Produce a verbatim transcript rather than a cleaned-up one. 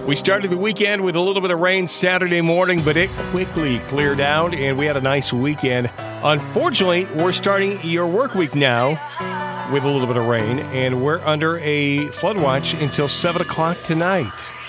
We started the weekend with a little bit of rain Saturday morning, but it quickly cleared out, and we had a nice weekend. Unfortunately, we're starting your work week now with a little bit of rain, and we're under a flood watch until seven o'clock tonight.